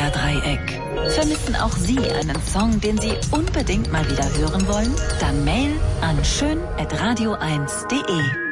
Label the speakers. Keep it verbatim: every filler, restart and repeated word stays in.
Speaker 1: Schlagerdreieck. Vermissen auch Sie einen Song, den Sie unbedingt mal wieder hören wollen? Dann Mail an schön at radio eins punkt de.